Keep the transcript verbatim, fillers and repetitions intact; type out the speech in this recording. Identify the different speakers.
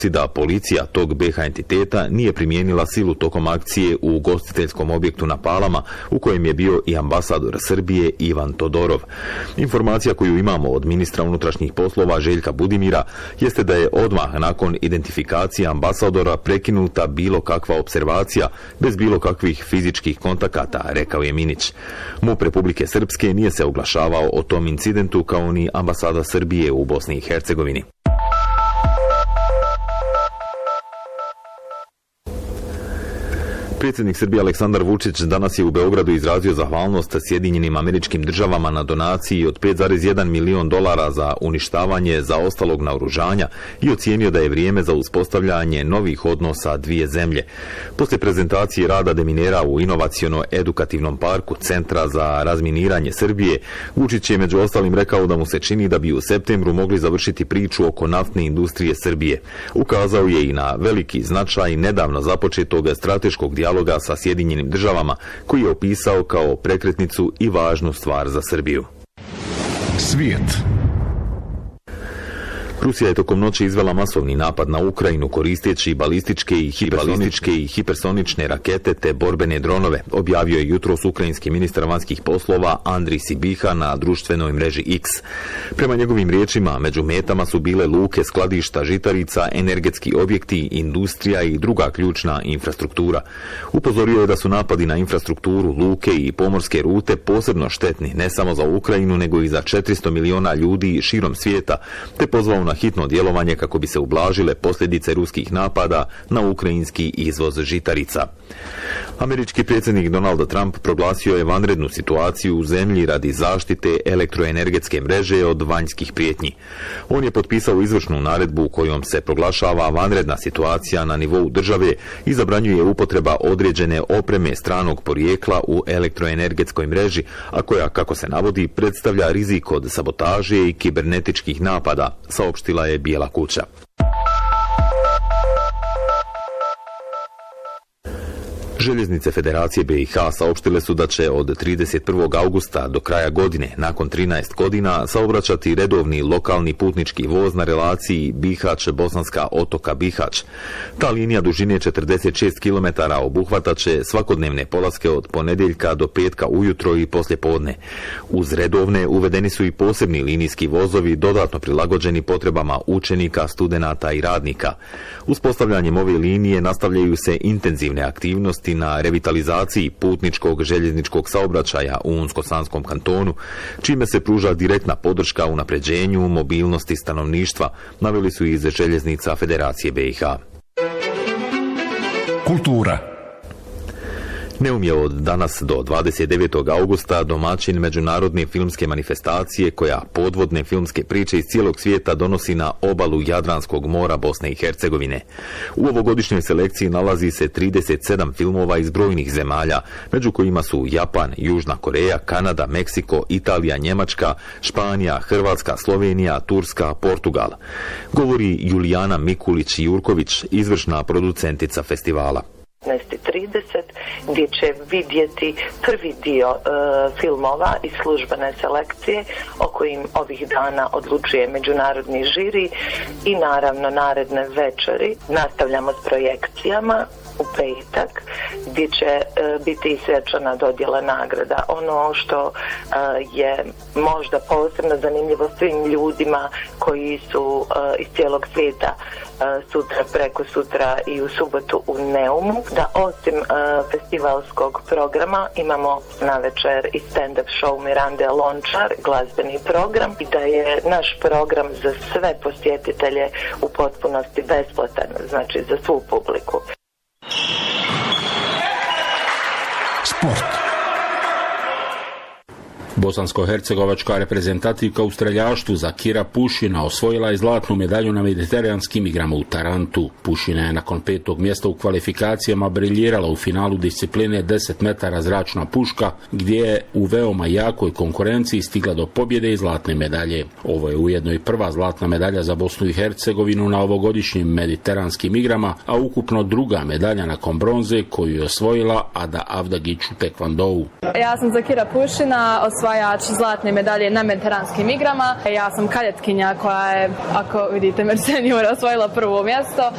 Speaker 1: da policija tog B H entiteta nije primijenila silu tokom akcije u ugostiteljskom objektu na Palama u kojem je bio i ambasador Srbije Ivan Todorov. Informacija koju imamo od ministra unutrašnjih poslova Željka Budimira jeste da je odmah nakon identifikacije ambasadora prekinuta bilo kakva observacija bez bilo kakvih fizičkih kontakata, rekao je Minić. MUP Republike Srpske nije se oglašavao o tom incidentu kao ni ambasada Srbije u Bosni i Hercegovini. Predsjednik Srbije Aleksandar Vučić danas je u Beogradu izrazio zahvalnost Sjedinjenim Američkim Državama na donaciji od pet zarez jedan milion dolara za uništavanje zaostalog naoružanja i ocijenio da je vrijeme za uspostavljanje novih odnosa dvije zemlje. Poslije prezentacije rada deminera u inovaciono-edukativnom parku Centra za razminiranje Srbije, Vučić je među ostalim rekao da mu se čini da bi u septembru mogli završiti priču oko naftne industrije Srbije. Ukazao je i na veliki značaj nedavno započetog strateškog dijaloga sa Sjedinjenim Državama, koji je opisao kao prekretnicu i važnu stvar za Srbiju.
Speaker 2: Svijet.
Speaker 1: Rusija je tokom noći izvela masovni napad na Ukrajinu koristeći balističke i hipersoničke i hipersonične rakete te borbene dronove, objavio je jutros ukrajinski ministar vanjskih poslova Andrij Sibiha na društvenoj mreži X. Prema njegovim riječima, među metama su bile luke, skladišta, žitarica, energetski objekti, industrija i druga ključna infrastruktura. Upozorio je da su napadi na infrastrukturu, luke i pomorske rute posebno štetni ne samo za Ukrajinu nego i za četiristo miliona ljudi širom svijeta, te pozvao na hitno djelovanje kako bi se ublažile posljedice ruskih napada na ukrajinski izvoz žitarica. Američki predsjednik Donald Trump proglasio je vanrednu situaciju u zemlji radi zaštite elektroenergetske mreže od vanjskih prijetnji. On je potpisao izvršnu naredbu kojom se proglašava vanredna situacija na nivou države i zabranjuje upotreba određene opreme stranog porijekla u elektroenergetskoj mreži, a koja, kako se navodi, predstavlja rizik od sabotaže i kibernetičkih napada, saopštila je Bijela kuća. Željeznice Federacije B i H saopštile su da će od trideset prvog augusta do kraja godine, nakon trinaest godina, saobraćati redovni lokalni putnički voz na relaciji Bihać-Bosanska Otoka-Bihać. Ta linija dužine četrdeset šest kilometara obuhvatat će svakodnevne polaske od ponedjeljka do petka ujutro i poslijepodne. Uz redovne uvedeni su i posebni linijski vozovi dodatno prilagođeni potrebama učenika, studenata i radnika. Uspostavljanjem ove linije nastavljaju se intenzivne aktivnosti na revitalizaciji putničkog željezničkog saobraćaja u Unsko-Sanskom kantonu, čime se pruža direktna podrška unapređenju mobilnosti stanovništva, naveli su iz Željeznica Federacije B i H.
Speaker 2: Kultura.
Speaker 1: Neum je od danas do dvadeset devetog augusta domaćin međunarodne filmske manifestacije koja podvodne filmske priče iz cijelog svijeta donosi na obalu Jadranskog mora Bosne i Hercegovine. U ovogodišnjoj selekciji nalazi se trideset sedam filmova iz brojnih zemalja, među kojima su Japan, Južna Koreja, Kanada, Meksiko, Italija, Njemačka, Španija, Hrvatska, Slovenija, Turska, Portugal. Govori Julijana Mikulić-Jurković, izvršna producentica festivala.
Speaker 3: petnaest i trideset gdje će vidjeti prvi dio e, filmova iz službene selekcije o kojim ovih dana odlučuje međunarodni žiri i naravno naredne večeri nastavljamo s projekcijama u petak gdje će e, biti i svečana dodjela nagrada. Ono što e, je možda posebno zanimljivo svim ljudima koji su e, iz cijelog svijeta e, sutra, preko sutra i u subotu u Neumu, da osim e, festivalskog programa imamo navečer i stand-up show Mirande Lončar, glazbeni program, i da je naš program za sve posjetitelje u potpunosti besplatan, znači za svu publiku.
Speaker 2: Sport.
Speaker 4: Bosansko-hercegovačka reprezentativka u streljaštvu Zakira Pušina osvojila je zlatnu medalju na mediteranskim igrama u Tarantu. Pušina je nakon petog mjesta u kvalifikacijama briljirala u finalu discipline deset metara zračna puška, gdje je u veoma jakoj konkurenciji stigla do pobjede i zlatne medalje. Ovo je ujedno i prva zlatna medalja za Bosnu i Hercegovinu na ovogodišnjim mediteranskim igrama, a ukupno druga medalja nakon bronze koju je osvojila Ada Avdagić u tekvandovu.
Speaker 5: Ja sam Zakira Pušina, osvajač zlatne medalje na mediteranskim igrama. Ja sam kadetkinja koja je, ako vidite, Mer senior osvojila prvo mjesto.